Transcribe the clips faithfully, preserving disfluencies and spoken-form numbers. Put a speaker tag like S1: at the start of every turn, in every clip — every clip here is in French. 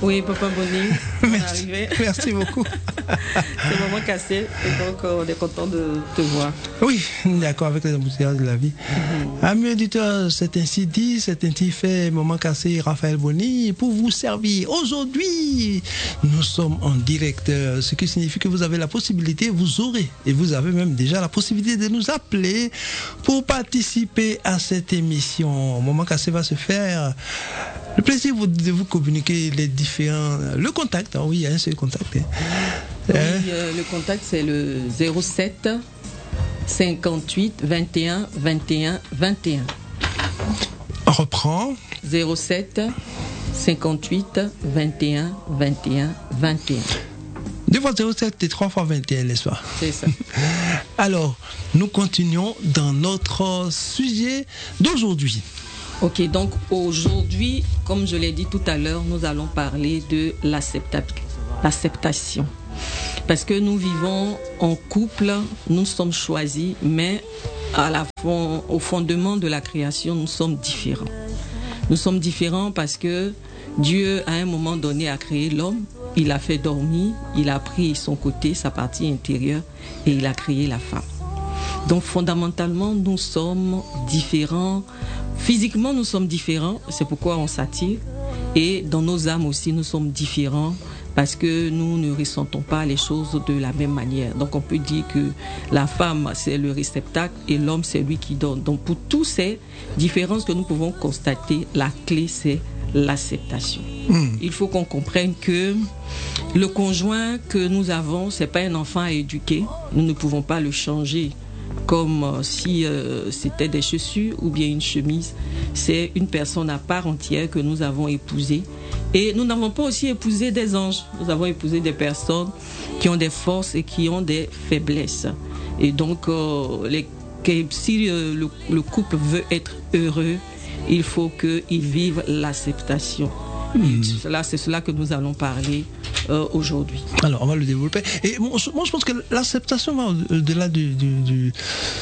S1: Oui, Papa Boni, on est arrivé.
S2: Merci beaucoup.
S1: C'est Maman Cassé, et donc on est content de te voir.
S2: Oui, d'accord, avec les embouteillages de la vie. Mm-hmm. Amis auditeurs, c'est ainsi dit, c'est ainsi fait, Maman Cassé et Raphaël Boni, pour vous servir. Aujourd'hui, nous sommes en direct, ce qui signifie que vous avez la possibilité, vous aurez, et vous avez même déjà la possibilité de nous appeler pour participer à cette émission. Maman Cassé va se faire le plaisir de vous communiquer les différents... Le contact, hein, oui, il y a un seul contact. Hein.
S1: Oui, euh, le contact, c'est le zéro sept cinquante-huit vingt et un vingt et un vingt et un.
S2: On reprend.
S1: zéro sept cinquante-huit vingt et un vingt et un vingt et un.
S2: Deux fois zéro sept et trois fois vingt et un, n'est-ce pas?
S1: C'est ça.
S2: Alors, nous continuons dans notre sujet d'aujourd'hui.
S1: Ok, donc aujourd'hui, comme je l'ai dit tout à l'heure, nous allons parler de l'acceptation. Parce que nous vivons en couple, nous sommes choisis, mais à la fond, au fondement de la création, nous sommes différents. Nous sommes différents parce que Dieu, à un moment donné, a créé l'homme, il a fait dormir, il a pris son côté, sa partie intérieure, et il a créé la femme. Donc fondamentalement, nous sommes différents. Physiquement, nous sommes différents, c'est pourquoi on s'attire. Et dans nos âmes aussi, nous sommes différents parce que nous ne ressentons pas les choses de la même manière. Donc on peut dire que la femme, c'est le réceptacle et l'homme, c'est lui qui donne. Donc pour toutes ces différences que nous pouvons constater, la clé, c'est l'acceptation. Mmh. Il faut qu'on comprenne que le conjoint que nous avons, c'est pas un enfant à éduquer. Nous ne pouvons pas le changer comme euh, si euh, c'était des chaussures ou bien une chemise. C'est une personne à part entière que nous avons épousée. Et nous n'avons pas aussi épousé des anges. Nous avons épousé des personnes qui ont des forces et qui ont des faiblesses. Et donc, euh, les, que, si euh, le, le couple veut être heureux, il faut qu'il vive l'acceptation. Mmh. Cela, c'est cela que nous allons parler euh, aujourd'hui.
S2: Alors, on va le développer. Et moi, je pense que l'acceptation va au-delà du, du, du,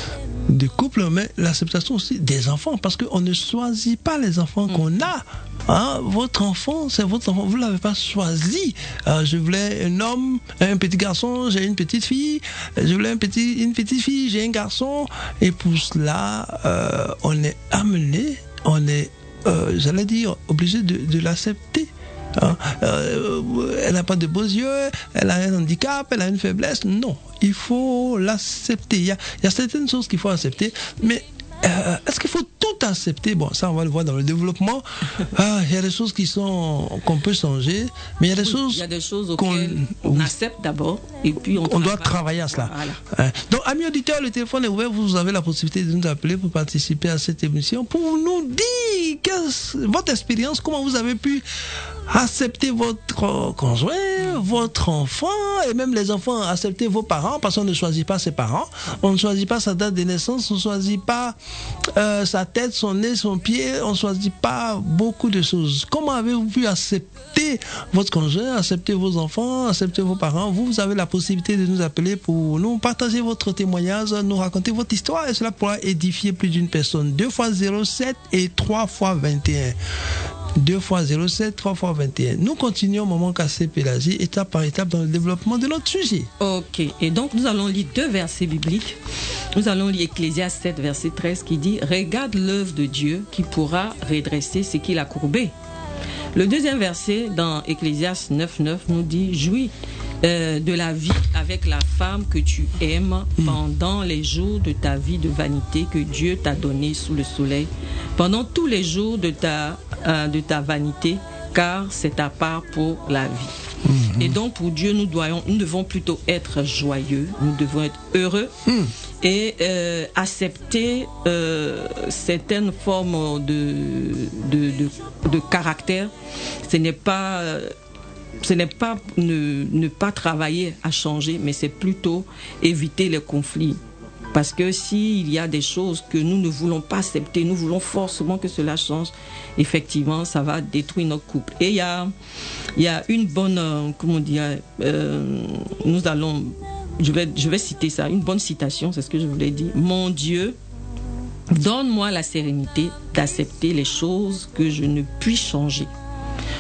S2: du couple, mais l'acceptation aussi des enfants, parce qu'on ne choisit pas les enfants mmh. qu'on a. Hein, votre enfant, c'est votre enfant, vous ne l'avez pas choisi. Euh, je voulais un homme, un petit garçon, j'ai une petite fille. Je voulais un petit, une petite fille, j'ai un garçon. Et pour cela, euh, on est amené, on est Euh, j'allais dire, obligé de, de l'accepter. Hein? Euh, elle n'a pas de beaux yeux, elle a un handicap, elle a une faiblesse. Non, il faut l'accepter. Il y a, il y a certaines choses qu'il faut accepter, mais euh, est-ce qu'il faut tout accepter? Bon, ça, on va le voir dans le développement. Ah, il y a des choses qui sont, qu'on peut changer, mais il y a des oui, choses,
S1: il y a des choses auxquelles on, on accepte d'abord, et puis on,
S2: on doit travailler à cela. Voilà. Hein? Donc, amis auditeurs, le téléphone est ouvert. Vous avez la possibilité de nous appeler pour participer à cette émission, pour nous dire que, votre expérience, comment vous avez pu accepter votre conjoint, votre enfant, et même les enfants, accepter vos parents, parce qu'on ne choisit pas ses parents, on ne choisit pas sa date de naissance, on ne choisit pas euh, sa tête, son nez, son pied, on ne choisit pas beaucoup de choses. Comment avez-vous pu accepter votre conjoint, accepter vos enfants, accepter vos parents? Vous, vous avez la possibilité de nous appeler pour nous partager votre témoignage, nous raconter votre histoire, et cela pourra édifier plus d'une personne. deux fois zéro sept et trois fois vingt et un. deux fois zéro sept, trois fois vingt et un. Nous continuons, Maman Cassé Pélagie, étape par étape dans le développement de notre sujet.
S1: Ok, et donc nous allons lire deux versets bibliques. Nous allons lire Ecclésiaste sept, verset treize, qui dit « Regarde l'œuvre de Dieu qui pourra redresser ce qu'il a courbé. » Le deuxième verset dans Ecclésiaste neuf, neuf nous dit « Jouis euh, de la vie avec la femme que tu aimes mmh. pendant les jours de ta vie de vanité que Dieu t'a donné sous le soleil, pendant tous les jours de ta, euh, de ta vanité, car c'est ta part pour la vie. Mmh. » Et donc pour Dieu, nous, doyons, nous devons plutôt être joyeux, nous devons être heureux mmh. et euh, accepter euh, certaines formes de, de, de, de caractère. Ce n'est pas... Euh, Ce n'est pas ne, ne pas travailler à changer, mais c'est plutôt éviter les conflits. Parce que s'il y a des choses que nous ne voulons pas accepter, nous voulons forcément que cela change, effectivement, ça va détruire notre couple. Et il y a, il y a une bonne, euh, comment dire, euh, nous allons, je vais, je vais citer ça, une bonne citation, c'est ce que je voulais dire. Mon Dieu, donne-moi la sérénité d'accepter les choses que je ne puis changer.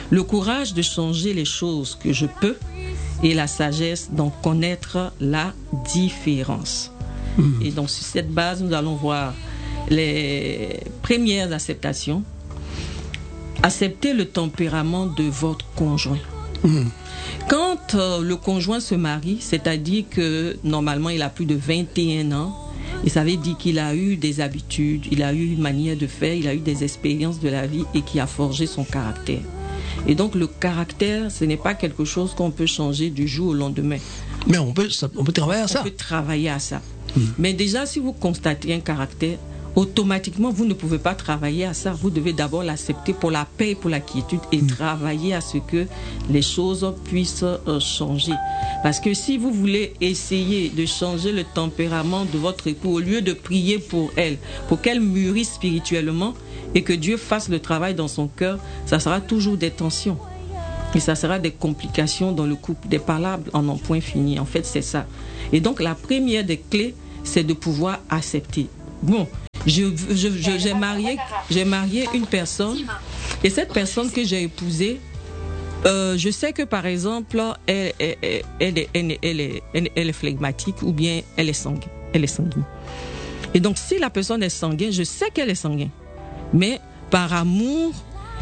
S1: le courage de changer les choses que je peux et la sagesse d'en connaître la différence. Mmh. Et donc, sur cette base, nous allons voir les premières acceptations. Accepter le tempérament de votre conjoint. Mmh. Quand euh, le conjoint se marie, c'est-à-dire que normalement il a plus de vingt et un ans, et ça veut dire qu'il a eu des habitudes, il a eu une manière de faire, il a eu des expériences de la vie et qui a forgé son caractère. Et donc le caractère, ce n'est pas quelque chose qu'on peut changer du jour au lendemain.
S2: Mais on peut, on peut travailler à ça.
S1: On peut travailler à ça. Mmh. Mais déjà, si vous constatez un caractère, automatiquement, vous ne pouvez pas travailler à ça. Vous devez d'abord l'accepter pour la paix et pour la quiétude et mmh. travailler à ce que les choses puissent euh, changer. Parce que si vous voulez essayer de changer le tempérament de votre époux, au lieu de prier pour elle, pour qu'elle mûrisse spirituellement et que Dieu fasse le travail dans son cœur, ça sera toujours des tensions. Et ça sera des complications dans le couple, des palabres en un point fini. En fait, c'est ça. Et donc, la première des clés, c'est de pouvoir accepter. Bon, Je, je, je, j'ai marié, j'ai marié une personne et cette personne que j'ai épousée, euh, je sais que par exemple, elle, elle, elle, elle, est, elle, est, elle, est, elle est flegmatique ou bien elle est sanguine. Elle est sanguine. Et donc, si la personne est sanguine, je sais qu'elle est sanguine. Mais par amour,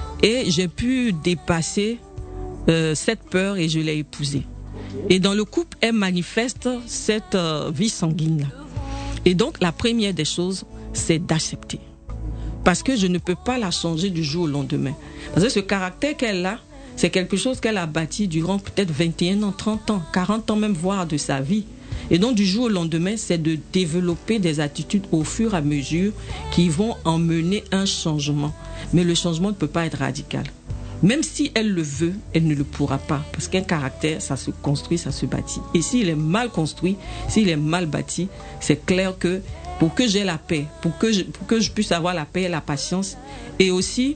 S1: et j'ai pu dépasser euh, cette peur et je l'ai épousée. Et dans le couple, elle manifeste cette euh, vie sanguine-là. Et donc, la première des choses, c'est d'accepter. Parce que je ne peux pas la changer du jour au lendemain. Parce que ce caractère qu'elle a, c'est quelque chose qu'elle a bâti durant peut-être vingt et un ans, trente ans, quarante ans même, voire de sa vie. Et donc, du jour au lendemain, c'est de développer des attitudes au fur et à mesure qui vont emmener un changement. Mais le changement ne peut pas être radical. Même si elle le veut, elle ne le pourra pas. Parce qu'un caractère, ça se construit, ça se bâtit. Et s'il est mal construit, s'il est mal bâti, c'est clair que pour que j'ai la paix, pour que je, pour que je puisse avoir la paix et la patience, et aussi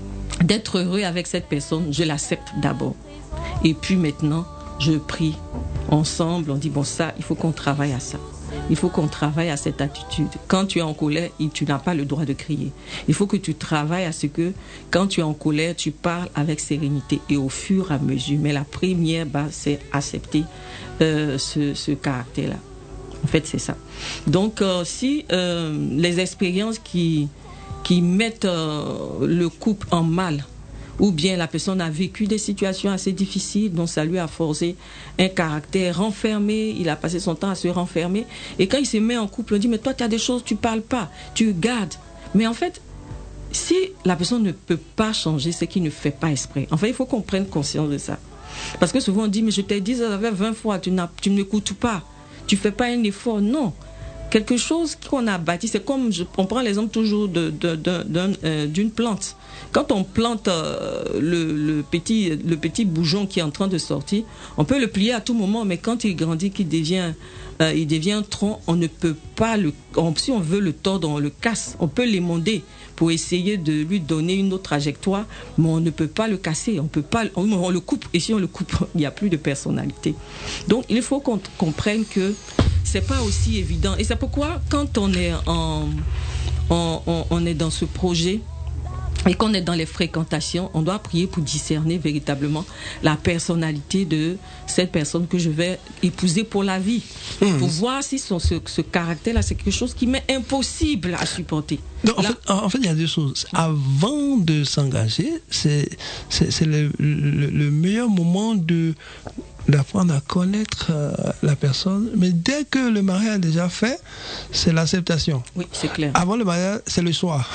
S1: d'être heureux avec cette personne, je l'accepte d'abord. Et puis maintenant, je prie ensemble, on dit, bon ça, il faut qu'on travaille à ça. Il faut qu'on travaille à cette attitude. Quand tu es en colère, tu n'as pas le droit de crier. Il faut que tu travailles à ce que, quand tu es en colère, tu parles avec sérénité et au fur et à mesure. Mais la première base, c'est accepter euh, ce, ce caractère-là. En fait, c'est ça. Donc, euh, si euh, les expériences qui, qui mettent euh, le couple en mal, ou bien la personne a vécu des situations assez difficiles, donc ça lui a forcé un caractère renfermé, il a passé son temps à se renfermer, et quand il se met en couple, on dit, mais toi, tu as des choses, tu parles pas, tu gardes. Mais en fait, si la personne ne peut pas changer, c'est qu'il ne fait pas exprès. Enfin, il faut qu'on prenne conscience de ça. Parce que souvent, on dit, mais je t'ai dit, ça fait vingt fois, tu, n'as, tu ne m'écoutes pas, tu fais pas un effort. Non. Quelque chose qu'on a bâti, c'est comme, je, on prend l'exemple toujours de, de, de, d'un, euh, d'une plante. Quand on plante euh, le, le, petit, le petit bougeon qui est en train de sortir, on peut le plier à tout moment, mais quand il grandit, qu'il devient, euh, il devient un tronc, on ne peut pas le... On, si on veut le tordre, on le casse. On peut l'émonder pour essayer de lui donner une autre trajectoire, mais on ne peut pas le casser, on peut pas, on, on le coupe, et si on le coupe, il n'y a plus de personnalité. Donc, il faut qu'on comprenne que c'est pas aussi évident. Et c'est pourquoi, quand on est, en, on, on, on est dans ce projet, et qu'on est dans les fréquentations, on doit prier pour discerner véritablement la personnalité de cette personne que je vais épouser pour la vie. Mmh. Pour voir si son, ce, ce caractère-là, c'est quelque chose qui m'est impossible à supporter.
S2: Donc, en,
S1: Là,
S2: fait, en fait, il y a deux choses. Avant de s'engager, c'est, c'est, c'est le, le, le meilleur moment de... d'apprendre à connaître euh, la personne, mais dès que le mariage est déjà fait, c'est l'acceptation.
S1: Oui, c'est clair.
S2: Avant le mariage, c'est le soir.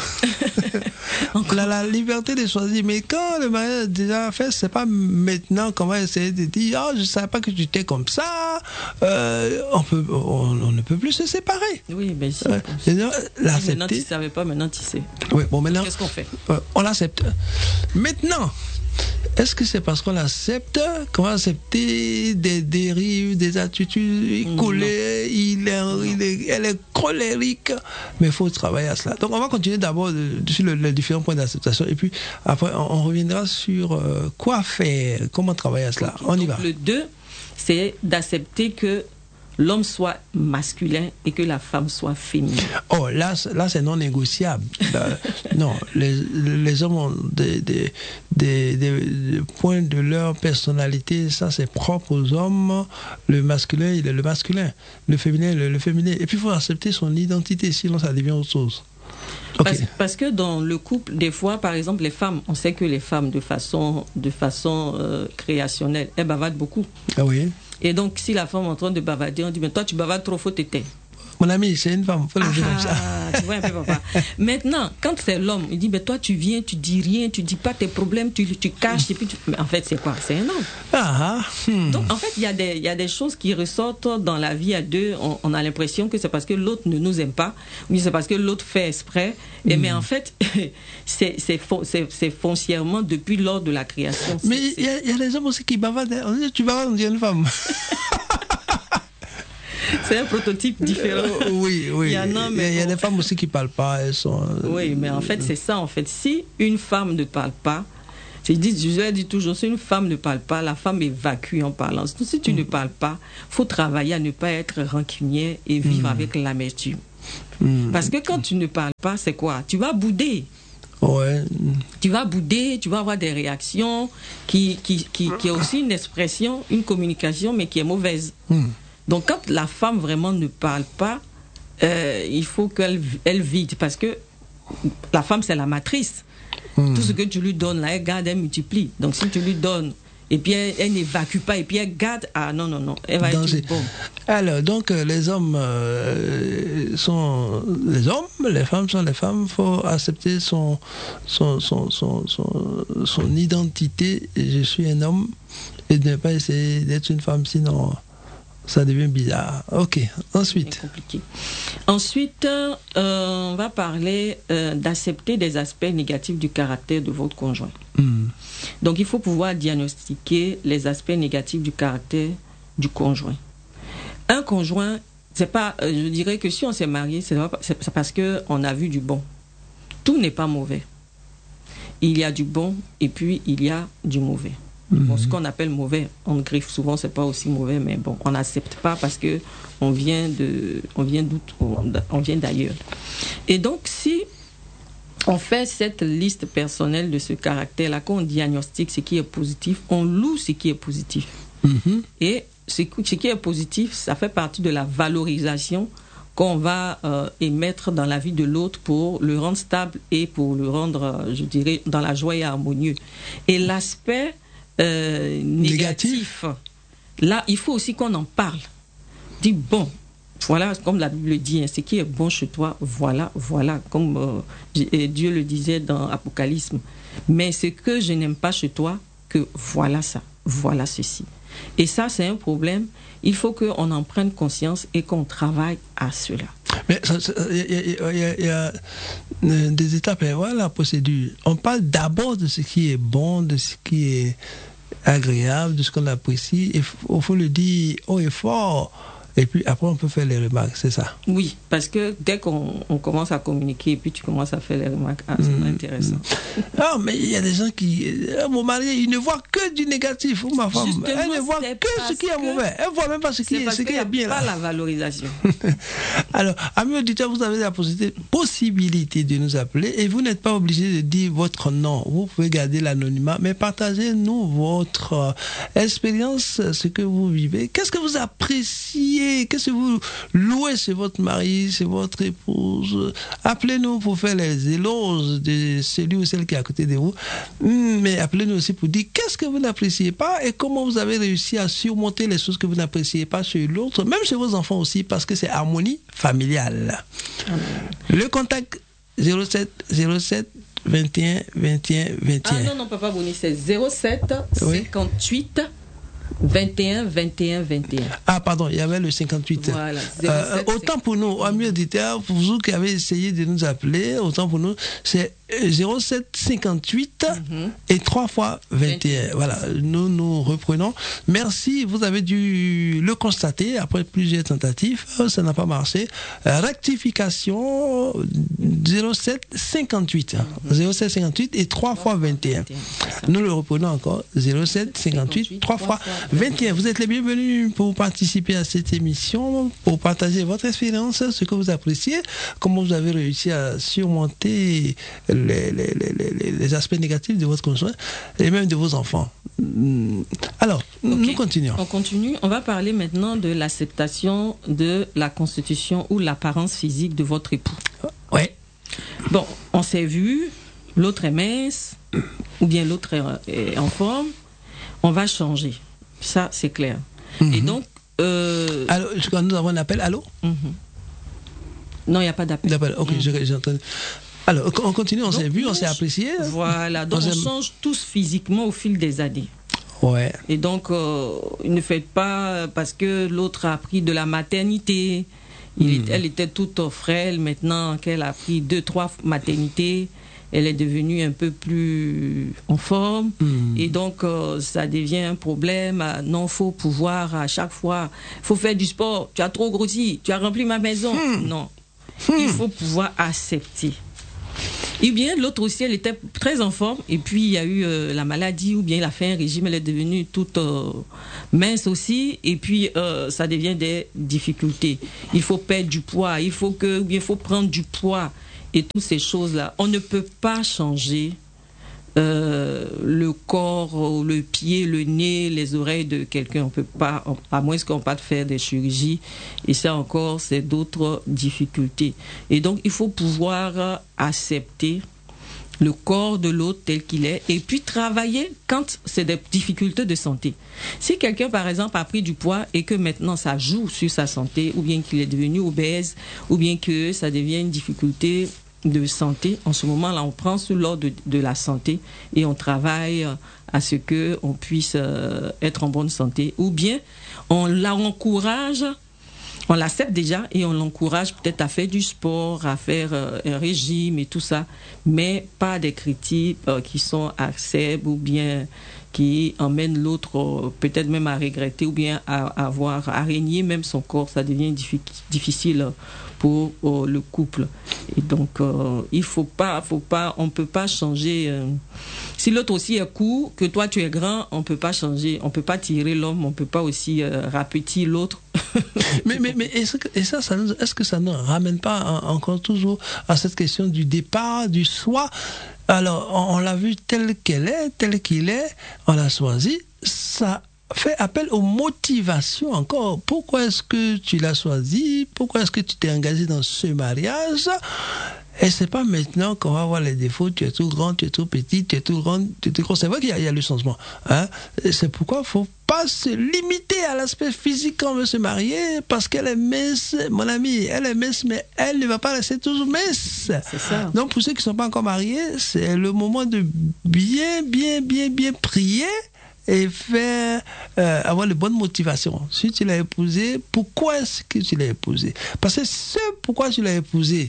S2: On a la liberté de choisir, mais quand le mariage est déjà fait, c'est pas maintenant qu'on va essayer de dire, oh, je savais pas que tu étais comme ça. Euh, on peut, on, on ne peut plus se séparer.
S1: Oui, mais si.
S2: Euh,
S1: maintenant tu savais pas, maintenant tu sais.
S2: Oui, bon, maintenant.
S1: Qu'est-ce qu'on fait?
S2: Euh, on l'accepte. Maintenant. Est-ce que c'est parce qu'on l'accepte qu'on va accepter des dérives, des attitudes collées, il est, il est, elle est colérique, mais il faut travailler à cela. Donc on va continuer d'abord sur le, les différents points d'acceptation et puis après on, on reviendra sur euh, quoi faire, comment travailler à cela. On y
S1: Donc,
S2: va.
S1: Le deux, c'est d'accepter que l'homme soit masculin et que la femme soit féminine.
S2: Oh, là, là c'est non négociable. Là, non, les, les hommes ont des, des, des, des, des points de leur personnalité, ça c'est propre aux hommes. Le masculin, il est le masculin. Le féminin, il est le féminin. Et puis il faut accepter son identité, sinon ça devient autre chose. Okay.
S1: Parce, parce que dans le couple, des fois, par exemple, les femmes, on sait que les femmes, de façon, de façon euh, créationnelle, elles bavardent beaucoup.
S2: Ah oui.
S1: Et donc, si la femme est en train de bavarder, on dit, mais toi, tu bavardes trop, faut t'éteindre.
S2: Mon ami, c'est une femme, faut le dire comme ça.
S1: Ah, tu vois un peu, papa. Maintenant, quand c'est l'homme, il dit, mais toi, tu viens, tu dis rien, tu dis pas tes problèmes, tu, tu caches, et puis tu... Mais en fait, c'est quoi? C'est un homme.
S2: Ah, hmm.
S1: Donc, en fait, il y a des, il y a des choses qui ressortent dans la vie à deux. On, on a l'impression que c'est parce que l'autre ne nous aime pas, ou c'est parce que l'autre fait exprès. Et hmm. Mais en fait, c'est, c'est, c'est, c'est foncièrement depuis lors de la création.
S2: Mais il y, y a des hommes aussi qui bavardent. On dit, tu bavardes, on dit une femme.
S1: C'est un prototype différent.
S2: Euh, oui, oui.
S1: Il y en a, mais
S2: il y a
S1: bon.
S2: des femmes aussi qui ne parlent pas. Elles sont...
S1: Oui, mais en fait, c'est ça. En fait, si une femme ne parle pas, je dis, je dis toujours, si une femme ne parle pas, la femme évacue en parlant. Si tu mm. ne parles pas, il faut travailler à ne pas être rancunier et vivre mm. avec l'amertume. Mm. Parce que quand tu ne parles pas, c'est quoi? Tu vas bouder.
S2: Ouais.
S1: Tu vas bouder, tu vas avoir des réactions qui, qui, qui, qui est aussi une expression, une communication, mais qui est mauvaise. Mm. Donc, quand la femme vraiment ne parle pas, euh, il faut qu'elle elle vide, parce que la femme, c'est la matrice. Mmh. Tout ce que tu lui donnes, là, elle garde, elle multiplie. Donc, si tu lui donnes, et puis elle, elle n'évacue pas, et puis elle garde, ah non, non, non, elle va
S2: Danger.
S1: être bonne.
S2: Alors, donc, les hommes euh, sont les hommes, les femmes sont les femmes. Il faut accepter son, son, son, son, son, son identité. Je suis un homme, et ne pas essayer d'être une femme, sinon... ça devient bizarre. Ok, ensuite.
S1: C'est compliqué. Ensuite, euh, on va parler euh, d'accepter des aspects négatifs du caractère de votre conjoint. Mm. Donc, il faut pouvoir diagnostiquer les aspects négatifs du caractère du conjoint. Un conjoint, c'est pas, euh, je dirais que si on s'est marié, c'est, pas, c'est parce qu'on a vu du bon. Tout n'est pas mauvais. Il y a du bon et puis il y a du mauvais. Bon, ce qu'on appelle mauvais, on griffe souvent, c'est pas aussi mauvais, mais bon, on n'accepte pas parce que on vient de, on vient d'où, on vient d'ailleurs. Et donc, si on fait cette liste personnelle de ce caractère-là, qu'on diagnostique ce qui est positif, on loue ce qui est positif. Mm-hmm. Et ce, ce qui est positif, ça fait partie de la valorisation qu'on va euh, émettre dans la vie de l'autre pour le rendre stable et pour le rendre, euh, je dirais, dans la joie et harmonieux. Et l'aspect Euh, négatif. négatif. Là, il faut aussi qu'on en parle. Dis bon, voilà, comme la Bible dit, hein, ce qui est bon chez toi, voilà, voilà, comme euh, Dieu le disait dans Apocalypse. Mais ce que je n'aime pas chez toi, que voilà ça, voilà ceci. Et ça, c'est un problème. Il faut qu'on en prenne conscience et qu'on travaille à cela.
S2: Mais il y, y, y a des étapes, voilà la procédure. On parle d'abord de ce qui est bon, de ce qui est agréable, de ce qu'on apprécie. Il faut, faut le dire haut et fort. Et puis après, on peut faire les remarques, c'est ça?
S1: Oui, parce que dès qu'on on commence à communiquer et puis tu commences à faire les remarques, ah, c'est mmh. intéressant.
S2: Non, mais il y a des gens qui... Mon mari, il ne voit que du négatif, ou ma femme.
S1: Justement,
S2: elle ne voit que ce qui est mauvais. Elle ne voit même pas ce qui est, ce qui est bien.
S1: Pas la valorisation.
S2: Alors, amis auditeurs, vous avez la possibilité de nous appeler et vous n'êtes pas obligé de dire votre nom. Vous pouvez garder l'anonymat, mais partagez-nous votre euh, expérience, ce que vous vivez. Qu'est-ce que vous appréciez? Qu'est-ce que vous louez chez votre mari, chez votre épouse? Appelez-nous pour faire les éloges de celui ou celle qui est à côté de vous. Mais appelez-nous aussi pour dire qu'est-ce que vous n'appréciez pas et comment vous avez réussi à surmonter les choses que vous n'appréciez pas chez l'autre, même chez vos enfants aussi, parce que c'est harmonie familiale. Amen. Le contact zéro sept zéro sept vingt et un vingt et un vingt et un.
S1: Ah non, non, papa Boni, c'est zéro sept cinquante-huit vingt et un vingt et un vingt et un.
S2: Ah pardon, il y avait le cinquante-huit.
S1: Voilà,
S2: euh, autant pour nous, amis auditeurs, pour vous qui avez essayé de nous appeler, autant pour nous, c'est zéro sept cinquante-huit mm-hmm. et trois fois vingt et un. vingt. Voilà, nous nous reprenons. Merci, vous avez dû le constater après plusieurs tentatives, ça n'a pas marché. Euh, rectification zéro sept cinquante-huit. Mm-hmm. zéro sept cinquante-huit et trois fois vingt et un. Nous le reprenons encore. zéro sept cinquante-huit, trois fois vingt et un. Vous êtes les bienvenus pour participer à cette émission, pour partager votre expérience, ce que vous appréciez, comment vous avez réussi à surmonter les, les, les, les aspects négatifs de votre conjoint et même de vos enfants. Alors, okay. nous continuons.
S1: On continue. On va parler maintenant de l'acceptation de la constitution ou l'apparence physique de votre époux.
S2: Ouais.
S1: Bon, on s'est vu, l'autre est mince, ou bien l'autre est en forme, on va changer. Ça, c'est clair. Mm-hmm. Et donc... Euh...
S2: Allô, quand nous avons un appel, allô?
S1: Mm-hmm. Non, il n'y a pas d'appel.
S2: D'appel, ok, mm-hmm. j'ai entendu. Alors, on continue, on donc, s'est vu, on s'est apprécié.
S1: Voilà, donc on, on change tous physiquement au fil des années.
S2: Ouais.
S1: Et donc, euh, ne faites pas parce que l'autre a pris de la maternité. Il mm. est, elle était toute frêle, maintenant qu'elle a pris deux, trois maternités, elle est devenue un peu plus en forme. Mm. Et donc, euh, ça devient un problème. Non, il faut pouvoir à chaque fois, il faut faire du sport. Tu as trop grossi, tu as rempli ma maison. Mm. Non, mm. il faut pouvoir accepter. Et bien, l'autre aussi, elle était très en forme. Et puis, il y a eu euh, la maladie, ou bien elle a fait un régime, elle est devenue toute euh, mince aussi. Et puis, euh, ça devient des difficultés. Il faut perdre du poids, il faut que, ou bien il faut prendre du poids. Et toutes ces choses-là, on ne peut pas changer euh, le corps, le pied, le nez, les oreilles de quelqu'un. On peut pas, à moins qu'on ne pas faire des chirurgies. Et ça encore, c'est d'autres difficultés. Et donc, il faut pouvoir accepter le corps de l'autre tel qu'il est et puis travailler quand c'est des difficultés de santé. Si quelqu'un, par exemple, a pris du poids et que maintenant ça joue sur sa santé, ou bien qu'il est devenu obèse, ou bien que ça devient une difficulté de santé, en ce moment-là, on prend sous l'ordre de, de la santé et on travaille à ce que on puisse euh, être en bonne santé. Ou bien, on l'encourage, on l'accepte déjà et on l'encourage peut-être à faire du sport, à faire euh, un régime et tout ça, mais pas des critiques euh, qui sont acerbes ou bien qui emmènent l'autre euh, peut-être même à regretter ou bien à, à avoir à régner même son corps. Ça devient diffi- difficile pour euh, le couple. Et donc, euh, il faut pas, faut pas, on peut pas changer. Euh, si l'autre aussi est court, que toi tu es grand, on peut pas changer. On peut pas tirer l'homme, on peut pas aussi euh, rapetir l'autre.
S2: mais mais mais est-ce que, et ça, ça nous, est-ce que ça ne ramène pas en, encore toujours à cette question du départ, du soi? Alors, on, on l'a vu telle qu'elle est, tel qu'il est, on l'a choisi. Ça fait appel aux motivations encore. Pourquoi est-ce que tu l'as choisi? Pourquoi est-ce que tu t'es engagé dans ce mariage? Et c'est pas maintenant qu'on va voir les défauts. Tu es tout grand, tu es tout petit, tu es tout grand, tu es tout gros. C'est vrai qu'il y a, il y a le changement. Hein? C'est pourquoi il faut pas se limiter à l'aspect physique quand on veut se marier, parce qu'elle est mince, mon ami, elle est mince, mais elle ne va pas rester toujours mince.
S1: C'est ça.
S2: Donc pour ceux qui ne sont pas encore mariés, c'est le moment de bien, bien, bien, bien prier et faire euh, avoir de bonnes motivations. Si tu l'as épousé, pourquoi est-ce que tu l'as épousé? Parce que ce pourquoi tu l'as épousé,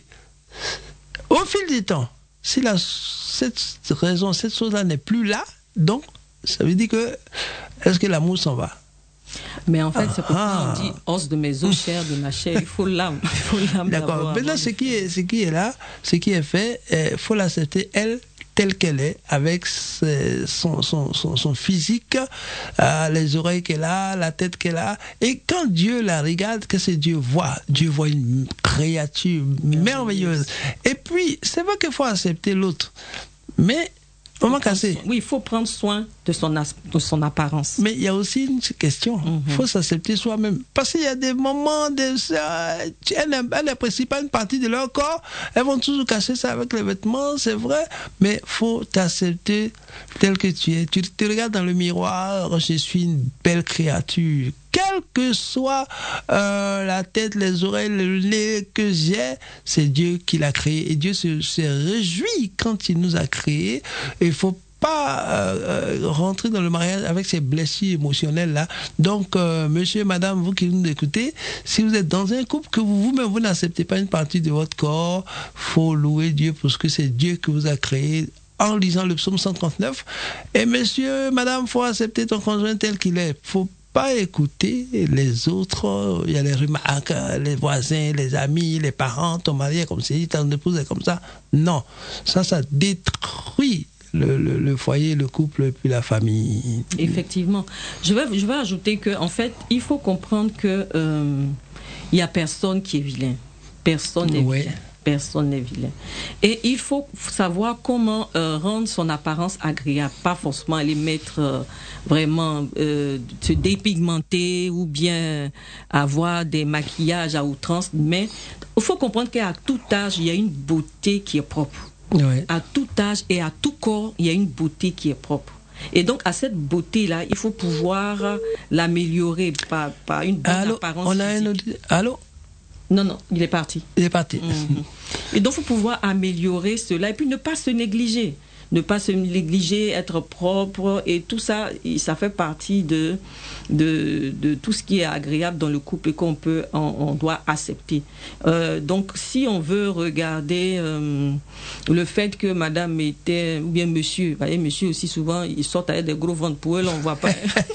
S2: au fil du temps, si la, cette raison, cette chose-là n'est plus là, donc ça veut dire que est-ce que l'amour s'en va?
S1: Mais en fait, c'est pourquoi on dit os de mes os, chair de ma chair. Il faut l'âme. Il faut l'âme.
S2: D'accord. Maintenant, ce qui est, ce qui est là, ce qui est fait, il faut l'accepter, elle, telle qu'elle est, avec son, son, son, son physique, euh, les oreilles qu'elle a, la tête qu'elle a. Et quand Dieu la regarde, qu'est-ce que Dieu voit? Dieu voit une créature merveilleuse. Et puis, c'est vrai qu'il faut accepter l'autre. Mais, comment casser?
S1: Oui, il faut prendre soin de son, as, de son apparence.
S2: Mais il y a aussi une question. Il mm-hmm. faut s'accepter soi-même. Parce qu'il y a des moments, de, euh, elles n'apprécient pas une partie de leur corps. Elles vont toujours cacher ça avec les vêtements, c'est vrai. Mais il faut t'accepter tel que tu es. Tu te regardes dans le miroir, je suis une belle créature. Quelle que soit euh, la tête, les oreilles, le nez que j'ai, c'est Dieu qui l'a créé. Et Dieu se, se réjouit quand il nous a créés. Et il faut pas euh, rentrer dans le mariage avec ces blessures émotionnelles-là. Donc, euh, monsieur, madame, vous qui nous écoutez, si vous êtes dans un couple que vous, vous-même, vous n'acceptez pas une partie de votre corps, faut louer Dieu parce que c'est Dieu qui vous a créé en lisant le psaume cent trente-neuf. Et monsieur, madame, faut accepter ton conjoint tel qu'il est. Faut pas écouter les autres. Il y a les remarques, les voisins, les amis, les parents, ton mari est comme ci, ton épouse est comme ça. Non. Ça, ça détruit le, le, le foyer, le couple et puis la famille.
S1: Effectivement. Je vais, je vais ajouter que, en fait, il faut comprendre que euh, il y a personne qui est vilain. Personne n'est
S2: ouais.
S1: vilain. Personne n'est vilain. Et il faut savoir comment euh, rendre son apparence agréable. Pas forcément aller mettre euh, vraiment euh, se dépigmenter ou bien avoir des maquillages à outrance. Mais il faut comprendre qu'à tout âge, il y a une beauté qui est propre.
S2: Ouais.
S1: À tout âge et à tout corps, il y a une beauté qui est propre. Et donc, à cette beauté-là, il faut pouvoir l'améliorer par, par une bonne
S2: Allô,
S1: apparence
S2: on a un autre... Allô?
S1: Non, non, il est parti.
S2: Il est parti.
S1: Mm-hmm. Et donc, il faut pouvoir améliorer cela et puis ne pas se négliger. Ne pas se négliger, être propre et tout ça, ça fait partie de, de, de tout ce qui est agréable dans le couple et qu'on peut, on, on doit accepter. Euh, donc, si on veut regarder euh, le fait que madame était, ou bien monsieur, vous voyez, monsieur aussi souvent, ils sortent avec des gros ventres pour eux, on ne voit pas.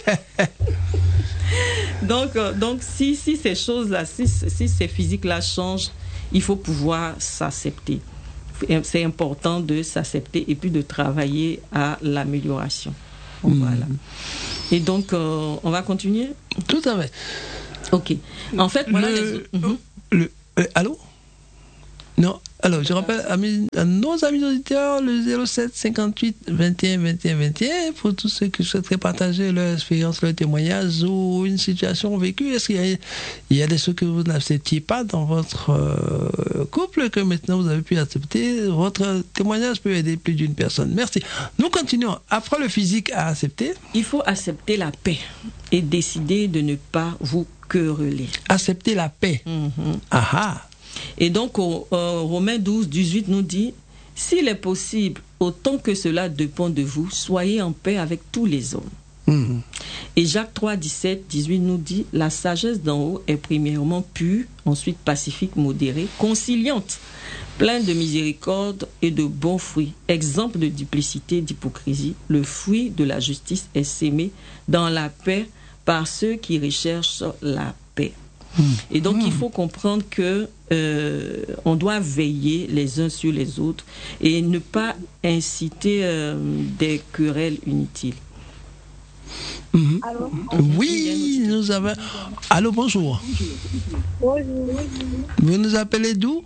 S1: Donc, euh, donc si, si ces choses-là, si, si ces physiques-là changent, il faut pouvoir s'accepter. C'est important de s'accepter et puis de travailler à l'amélioration. Mmh. Voilà. Et donc, euh, on va continuer?
S2: Tout à fait.
S1: Ok. En fait, voilà
S2: le,
S1: les... mmh.
S2: le, euh, allô? Non. Alors, je rappelle à, mes, à nos amis auditeurs le zéro sept cinquante-huit vingt et un vingt et un vingt et un pour tous ceux qui souhaiteraient partager leur expérience, leur témoignage ou une situation vécue. Est-ce qu'il y a, il y a des choses que vous n'acceptiez pas dans votre euh, couple que maintenant vous avez pu accepter? Votre témoignage peut aider plus d'une personne. Merci. Nous continuons. Après le physique à accepter,
S1: il faut accepter la paix et décider de ne pas vous quereller.
S2: Accepter la paix.
S1: Mm-hmm.
S2: Ah ah.
S1: Et donc, au, euh, Romains douze, dix-huit nous dit, « S'il est possible, autant que cela dépend de vous, soyez en paix avec tous les hommes. Mmh. » Et Jacques trois, dix-sept, dix-huit nous dit, « La sagesse d'en haut est premièrement pure, ensuite pacifique, modérée, conciliante, pleine de miséricorde et de bons fruits, exemple de duplicité, d'hypocrisie. Le fruit de la justice est sémé dans la paix par ceux qui recherchent la paix. » Et donc, mmh. il faut comprendre que euh, on doit veiller les uns sur les autres et ne pas inciter euh, des querelles inutiles.
S2: Mmh. Allô? Oui, nous avons... Allô, bonjour.
S3: Bonjour.
S2: Vous nous appelez d'où?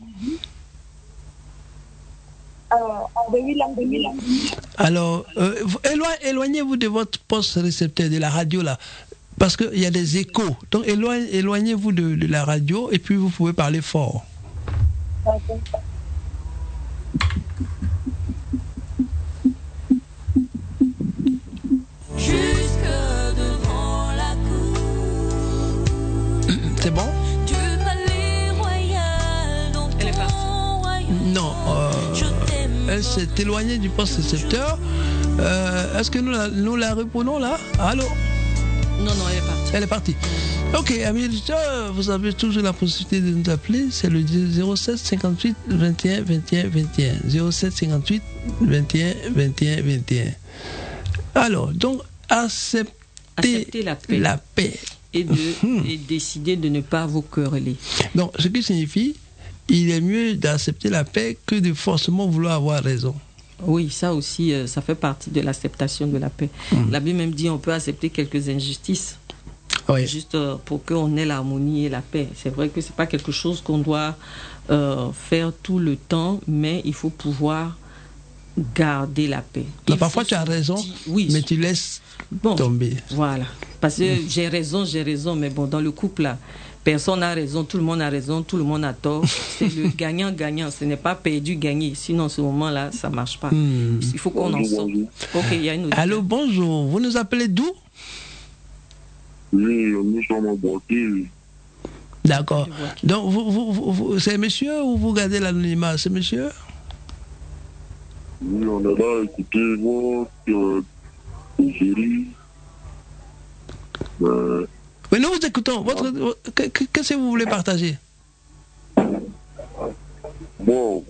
S3: Euh,
S2: Alors, euh, éloignez-vous de votre poste récepteur de la radio là. Parce qu'il y a des échos. Donc, éloigne, éloignez-vous de, de la radio et puis vous pouvez parler fort.
S3: Okay.
S4: Jusque devant la cour.
S2: C'est bon?
S4: Du palais royal dans
S1: Elle est partie.
S4: royaume.
S2: Non. Euh, elle s'est éloignée du poste récepteur. Euh, est-ce que nous la, nous la reprenons là? Allô?
S1: Non, non, elle est partie.
S2: Elle est partie. Ok, amis auditeurs, vous avez toujours la possibilité de nous appeler. C'est le zéro sept cinquante-huit vingt et un vingt et un vingt et un. zéro sept cinquante-huit vingt et un vingt et un vingt et un. Alors, donc, accepter,
S1: accepter la paix.
S2: La paix.
S1: Et, de, mmh. et décider de ne pas vous quereller.
S2: Donc, ce qui signifie, il est mieux d'accepter la paix que de forcément vouloir avoir raison.
S1: Oui, ça aussi, euh, ça fait partie de l'acceptation de la paix. Mmh. La Bible même dit on peut accepter quelques injustices, oui. juste euh, pour qu'on ait l'harmonie et la paix. C'est vrai que c'est pas quelque chose qu'on doit euh, faire tout le temps, mais il faut pouvoir garder la paix.
S2: Non, parfois tu as raison, dire, oui, mais tu laisses bon, tomber.
S1: Voilà, parce que mmh. j'ai raison, j'ai raison, mais bon, dans le couple là, personne n'a raison, tout le monde a raison, tout le monde a tort. C'est le gagnant-gagnant, ce n'est pas perdu-gagné. Sinon, à ce moment-là, ça ne marche pas. Mmh. Il faut qu'on en sorte. Ok, il y a une autre.
S2: Allô, bonjour. Vous nous appelez d'où?
S5: Oui, nous sommes en Boaké.
S2: D'accord. Donc, vous, vous, vous, vous, c'est monsieur ou vous gardez l'anonymat? C'est monsieur?
S5: Oui, on est là, écoutez, moi, euh, chérie. Euh,
S2: Mais nous vous écoutons. Votre, votre- que- que- Qu'est-ce que vous voulez partager?
S5: bon,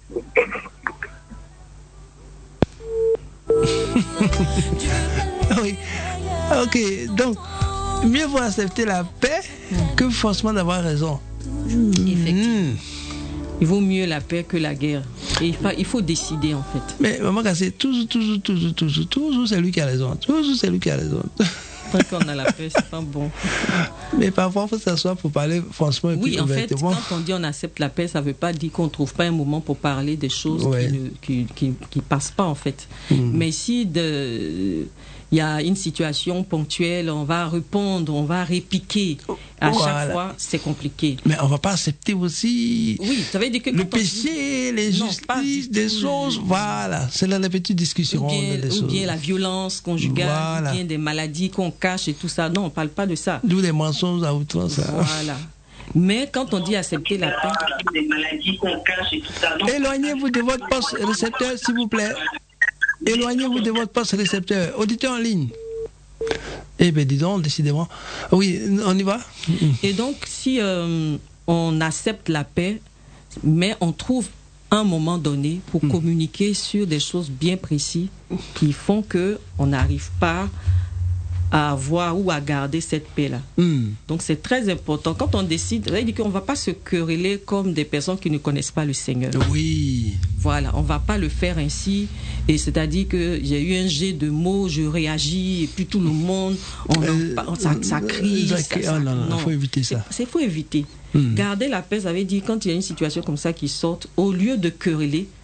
S2: Oui. Ok, donc, mieux vaut accepter la paix que forcément d'avoir raison.
S1: Effectivement.
S2: Hmm.
S1: Il vaut mieux la paix que la guerre. Et il faut, il faut décider, en fait.
S2: Mais maman Cassé, toujours, toujours, toujours, toujours, toujours, c'est lui qui a raison. Toujours, c'est lui qui a raison.
S1: Tant qu'on a la paix, c'est pas bon.
S2: Mais parfois, il faut s'asseoir pour parler franchement et
S1: Oui,
S2: puis
S1: en fait,
S2: ouvertement.
S1: quand on dit on accepte la paix, ça ne veut pas dire qu'on ne trouve pas un moment pour parler des choses
S2: Ouais.
S1: qui ne qui, qui, qui passent pas, en fait.
S2: Mhm.
S1: Mais si de... il y a une situation ponctuelle, on va répondre, on va répliquer. À
S2: Voilà.
S1: chaque fois, c'est compliqué.
S2: Mais on ne va pas accepter aussi
S1: Oui, ça veut dire que
S2: le
S1: quand on dit-
S2: péché, les
S1: Non, pas du
S2: justices, des
S1: tout.
S2: choses. Voilà, c'est là la petite discussion
S1: ou bien,
S2: des
S1: ou
S2: choses.
S1: bien la violence conjugale,
S2: Voilà.
S1: ou bien des maladies qu'on cache et tout ça. Non, on ne parle pas de ça.
S2: D'où les mensonges à outrance. hein.
S1: Voilà. Mais quand on dit accepter la paix,
S6: des maladies qu'on cache et tout ça. Non.
S2: Éloignez-vous de votre poste récepteur, s'il vous plaît. Éloignez-vous de votre poste récepteur. Auditeur en ligne. Eh bien, dis donc, décidément. Oui, on y va?
S1: et donc si euh, on accepte la paix, mais on trouve un moment donné pour communiquer sur des choses bien précises qui font que on n'arrive pas à avoir ou à garder cette paix-là.
S2: Hmm.
S1: Donc c'est très important. Quand on décide, ça veut dire qu'on ne va pas se quereller comme des personnes qui ne connaissent pas le Seigneur.
S2: Oui.
S1: Voilà, on ne va pas le faire ainsi. Et c'est-à-dire que j'ai eu un jet de mots, je réagis, et puis tout le monde, on en
S2: Euh,
S1: parle, ça, ça crie.
S2: ça
S1: ça-
S2: crie.
S1: ça-
S2: Oh non, non, faut éviter ça.
S1: C'est faut éviter.
S2: Hmm.
S1: Garder la paix, ça veut dire quand il y a une situation comme ça qui sort, au lieu de quereller,